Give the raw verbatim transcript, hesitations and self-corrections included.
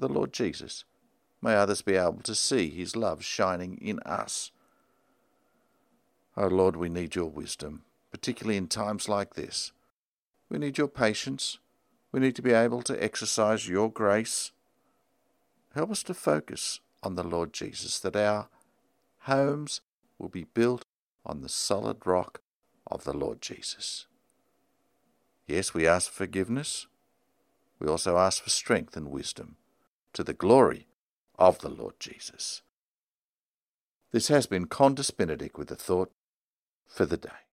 the Lord Jesus. May others be able to see his love shining in us. Oh Lord, we need your wisdom, particularly in times like this. We need your patience. We need to be able to exercise your grace. Help us to focus on the Lord Jesus, that our homes will be built on the solid rock of the Lord Jesus. Yes, we ask for forgiveness. We also ask for strength and wisdom to the glory of the Lord Jesus. This has been Condus Benedict with a thought for the day.